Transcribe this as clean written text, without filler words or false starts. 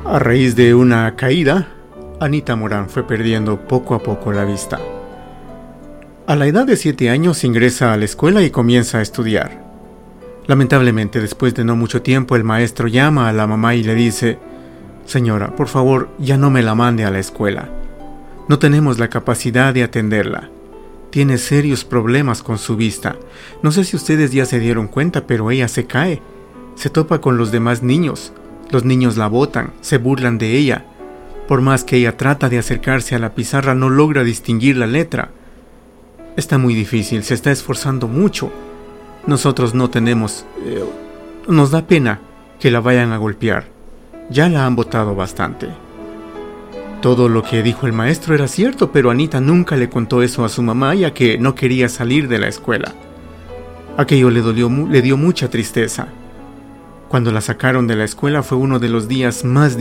A raíz de una caída, Anita Morán fue perdiendo poco a poco la vista. A la edad de 7 años ingresa a la escuela y comienza a estudiar. Lamentablemente, después de no mucho tiempo, el maestro llama a la mamá y le dice: «Señora, por favor, ya no me la mande a la escuela. No tenemos la capacidad de atenderla. Tiene serios problemas con su vista. No sé si ustedes ya se dieron cuenta, pero ella se cae. Se topa con los demás niños. Los niños la botan, se burlan de ella. Por más que ella trata de acercarse a la pizarra, no logra distinguir la letra. Está muy difícil, se está esforzando mucho. Nosotros no tenemos... nos da pena que la vayan a golpear. Ya la han botado bastante». Todo lo que dijo el maestro era cierto, pero Anita nunca le contó eso a su mamá, ya que no quería salir de la escuela. Aquello le dio mucha tristeza. Cuando la sacaron de la escuela fue uno de los días más